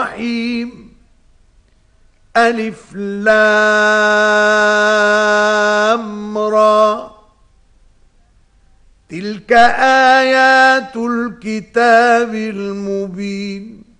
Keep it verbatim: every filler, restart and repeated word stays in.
الرحيم. ألف لام را. تلك آيات الكتاب المبين.